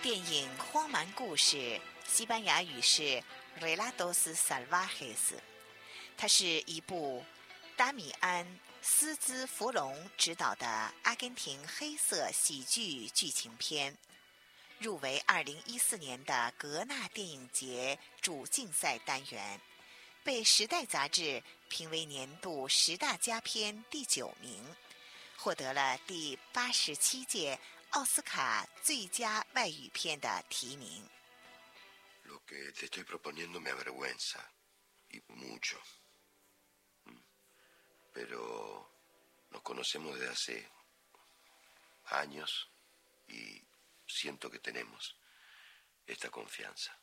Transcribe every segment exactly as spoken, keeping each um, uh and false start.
电影《荒蛮故事》西班牙语是 Relatos Salvajes， 它是一部达米安·斯兹弗隆执导的阿根廷黑色喜剧剧情片，入围二零一四年的格纳电影节主竞赛单元，被《时代》杂志评为年度十大佳片第九名，获得了第八十七届奥斯卡最佳外语片的提名。 Lo que te estoy proponiendo me avergüenza y mucho. Pero nos conocemos desde hace años y siento que tenemos esta confianza.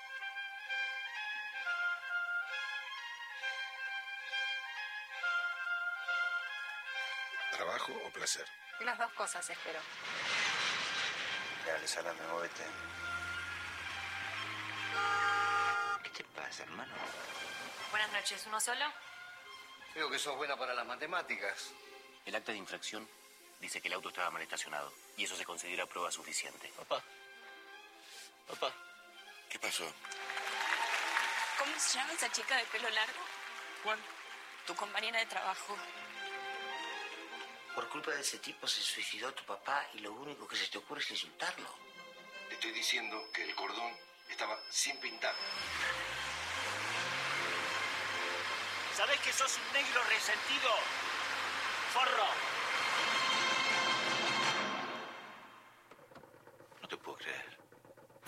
¿Trabajo o placer? Las dos cosas, espero. Dale, salame, móvete. ¿Qué te pasa, hermano? Buenas noches, ¿uno solo? Creo que sos buena para las matemáticas. El acta de infracción dice que el auto estaba mal estacionado y eso se considera prueba suficiente. Papá. Papá. ¿Qué pasó? ¿Cómo se llama esa chica de pelo largo? ¿Cuál? Tu compañera de trabajo. Por culpa de ese tipo se suicidó tu papá y lo único que se te ocurre es insultarlo. Te estoy diciendo que el cordón estaba sin pintar. ¿Sabés que sos un negro resentido? ¡Forro!